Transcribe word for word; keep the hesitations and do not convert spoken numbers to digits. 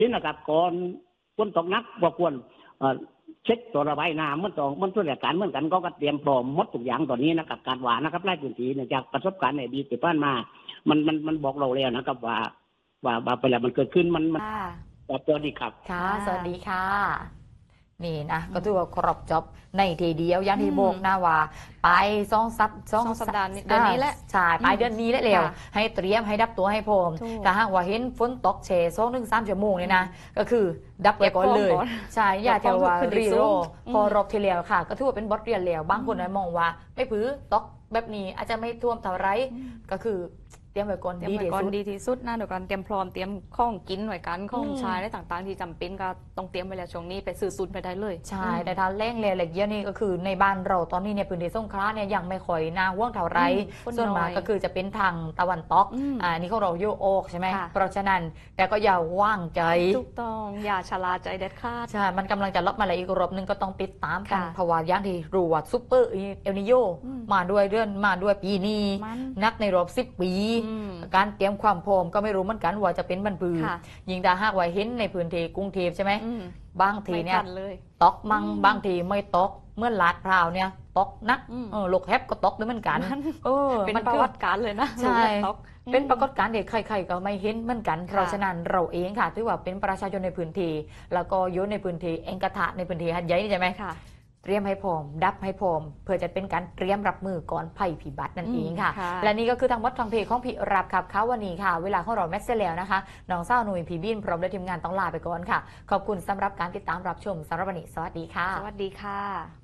ที่นะครับก่อนฝนตกหนักบ่ควรเช็คตัวระบายน้ำมันต้องมันตัวราชการเหมือนกันก็เตรียมพร้อมหมดทุกอย่างตอนนี้นะครับการหวานนะครับไล่พื้นที่เนี่ยจากประสบการณ์ในอดีตที่ผ่านมามันมันมันบอกเราแล้วนะครับว่าว่าว่าไปแล้วมันเกิดขึ้นมันมันตอบตัวดีครับค่ะสวัสดีค่ะนี่นะก็ถือว่าครบจบในทีเดียวอย่างที่บอกนะว่าไปสองสัปสองสัปดาห์เดือนนี้แหละใช่ไปเดือนนี้ได้เร็วให้เตรียมให้ดับตัวให้พร้อมแต่หากว่าเห็นฝนตกเชสองถึงสามชั่วโมงเนี่ยนะก็คือดับไปก่อนเลยใช่อย่าเทว่ารีโรพอรบทีเดียวค่ะก็ถือว่าเป็นบทเรียนแล้วบางคนมองว่าไม่พื้ตกแบบนี้อาจจะไม่ท่วมเท่าไรก็คือเตรียมไว้ก่อนดีที่สุดดีที่สุดนะเดี๋ยวกันเตรียมพร้อมเตรียมข้องกินหน่วยกันข้องชายและต่างๆที่จำเป็นก็ต้องเตรียมไว้แล้วช่วงนี้ไปซื้อซุนไปได้เลยใช่แต่ถ้าเร่งเรียนเหล็กเยอะนี่ก็คือในบ้านเราตอนนี้ในพื้นที่สงขลาเนี่ยยังไม่ค่อยน่าห่วงเท่าไรส่วนมากก็คือจะเป็นทางตะวันตกอ่านี่เขาเราโยโอกใช่ไหมเพราะฉะนั้นแต่ก็อย่าว่างใจถูกต้องอย่าชะลาใจเด็ดขาดใช่มันกำลังจะลดมาเลยอีกรอบนึงก็ต้องติดตามกันเพราะว่าย่างที่รู้ว่าซุปเปอร์เอลนิโยมาด้วยเดือนมาด้วยปีนี้นักในรอบสิบปีการเตรียมความพร้อมก็ไม่รู้เหมือนกันว่าจะเป็นบันปือยิงดาหากว่าเห็นในพื้นที่กรุงเทพใช่ไหมบางทีเนี่ยตกมั่งบางทีไม่ตกเมื่อลาดพร้าวเนี่ยตกนักลูกแฮปก็ตกด้วยเหมือนกันเป็นปรากฏการณ์เลยนะใช่เป็นปรากฏการณ์เด็กใครๆก็ไม่เห็นเหมือนกันเพราะฉะนั้นเราเองค่ะถือว่าเป็นประชาชนในพื้นที่แล้วก็อยู่ในพื้นที่เองกระทะในพื้นที่หัดใหญ่ใช่ไหมค่ะเตรียมให้พร้อมดับให้พร้อมเพื่อจะเป็นการเตรียมรับมือก่อนภัยพิบัตินั่นเองค่ะและนี่ก็คือทางวัดทางเพจของพี่รับครับเขาวันนี้ค่ะเวลาของเราแมสเซจแล้วนะคะน้องเศร้าหนุ่ยพีบินพร้อมด้วยทีมงานต้องลาไปก่อนค่ะขอบคุณสำหรับการติดตามรับชมสำหรับวันนี้สวัสดีค่ะสวัสดีค่ะ